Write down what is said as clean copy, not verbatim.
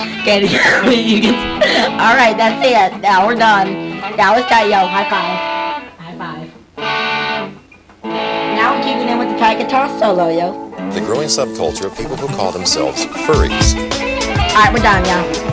Okay, you can. All right, that's it. Now we're done. That was tight, yo. High five. High five. Now we're keeping in with the Thai guitar solo, yo. The growing subculture of people who call themselves furries. All right, we're done, y'all.